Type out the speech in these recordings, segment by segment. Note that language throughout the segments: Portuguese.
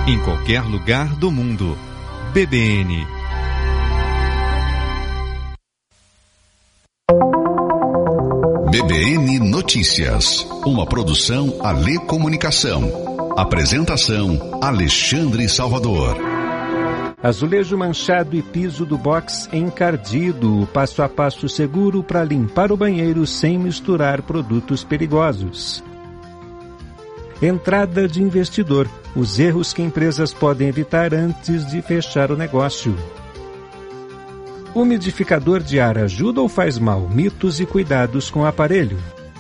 em qualquer lugar do mundo. BBN. BBN Notícias, uma produção Alê Comunicação. Apresentação Alexandre Salvador. Azulejo manchado e piso do box encardido, passo a passo seguro para limpar o banheiro sem misturar produtos perigosos. Entrada de investidor, os erros que empresas podem evitar antes de fechar o negócio. Umidificador de ar ajuda ou faz mal? Mitos e cuidados com o aparelho.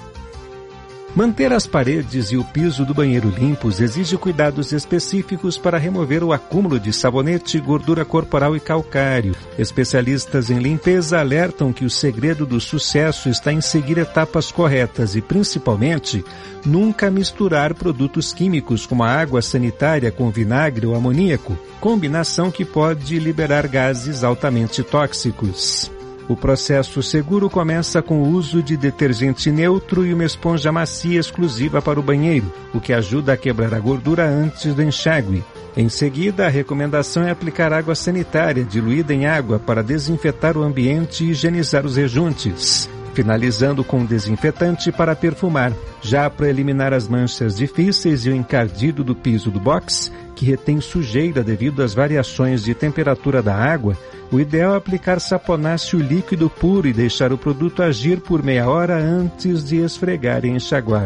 Manter as paredes e o piso do banheiro limpos exige cuidados específicos para remover o acúmulo de sabonete, gordura corporal e calcário. Especialistas em limpeza alertam que o segredo do sucesso está em seguir etapas corretas e, principalmente, nunca misturar produtos químicos como a água sanitária com vinagre ou amoníaco, combinação que pode liberar gases altamente tóxicos. O processo seguro começa com o uso de detergente neutro e uma esponja macia exclusiva para o banheiro, o que ajuda a quebrar a gordura antes do enxágue. Em seguida, a recomendação é aplicar água sanitária diluída em água para desinfetar o ambiente e higienizar os rejuntes, finalizando com um desinfetante para perfumar. Já para eliminar as manchas difíceis e o encardido do piso do box, que retém sujeira devido às variações de temperatura da água, o ideal é aplicar saponáceo líquido puro e deixar o produto agir por meia hora antes de esfregar e enxaguar.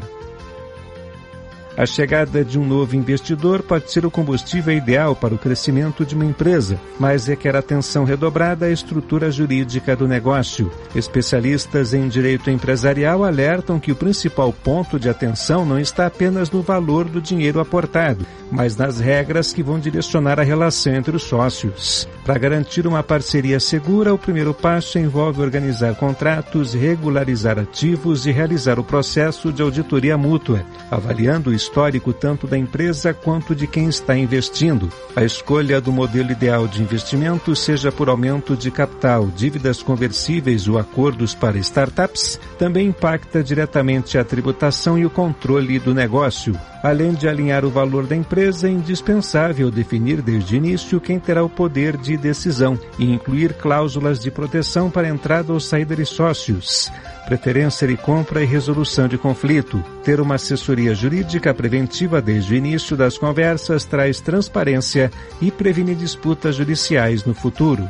A chegada de um novo investidor pode ser o combustível ideal para o crescimento de uma empresa, mas requer atenção redobrada à estrutura jurídica do negócio. Especialistas em direito empresarial alertam que o principal ponto de atenção não está apenas no valor do dinheiro aportado, mas nas regras que vão direcionar a relação entre os sócios. Para garantir uma parceria segura, o primeiro passo envolve organizar contratos, regularizar ativos e realizar o processo de auditoria mútua, avaliando o histórico tanto da empresa quanto de quem está investindo. A escolha do modelo ideal de investimento, seja por aumento de capital, dívidas conversíveis ou acordos para startups, também impacta diretamente a tributação e o controle do negócio. Além de alinhar o valor da empresa, é indispensável definir desde o início quem terá o poder de decisão e incluir cláusulas de proteção para entrada ou saída de sócios, preferência de compra e resolução de conflito. Ter uma assessoria jurídica preventiva desde o início das conversas traz transparência e previne disputas judiciais no futuro.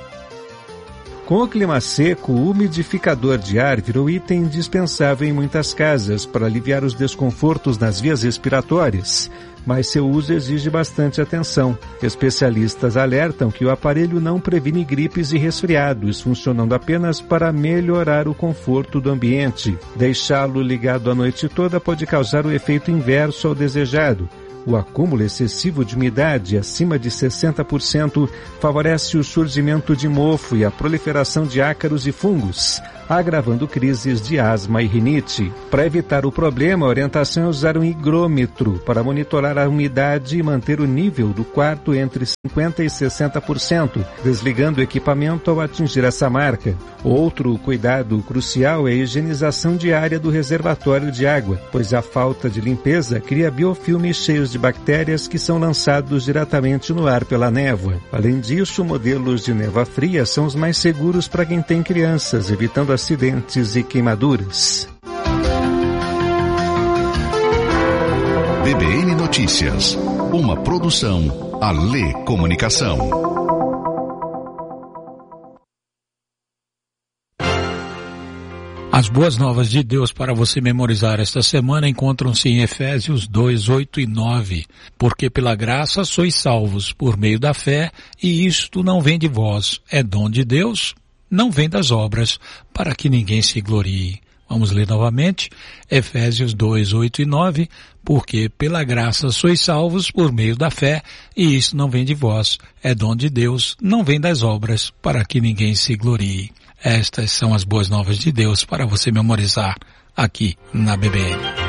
Com o clima seco, o umidificador de ar virou item indispensável em muitas casas para aliviar os desconfortos nas vias respiratórias, mas seu uso exige bastante atenção. Especialistas alertam que o aparelho não previne gripes e resfriados, funcionando apenas para melhorar o conforto do ambiente. Deixá-lo ligado a noite toda pode causar o efeito inverso ao desejado. O acúmulo excessivo de umidade, acima de 60%, favorece o surgimento de mofo e a proliferação de ácaros e fungos, agravando crises de asma e rinite. Para evitar o problema, a orientação é usar um higrômetro para monitorar a umidade e manter o nível do quarto entre 50% e 60%, desligando o equipamento ao atingir essa marca. Outro cuidado crucial é a higienização diária do reservatório de água, pois a falta de limpeza cria biofilmes cheios de bactérias que são lançados diretamente no ar pela névoa. Além disso, modelos de névoa fria são os mais seguros para quem tem crianças, evitando acidentes e queimaduras. BBN Notícias, uma produção Alê Comunicação. As boas novas de Deus para você memorizar esta semana encontram-se em Efésios 2, 8 e 9. Porque pela graça sois salvos por meio da fé, e isto não vem de vós, é dom de Deus, não vem das obras, para que ninguém se glorie. Vamos ler novamente, Efésios 2, 8 e 9. Porque pela graça sois salvos por meio da fé, e isto não vem de vós, é dom de Deus, não vem das obras, para que ninguém se glorie. Estas são as boas novas de Deus para você memorizar aqui na BBN.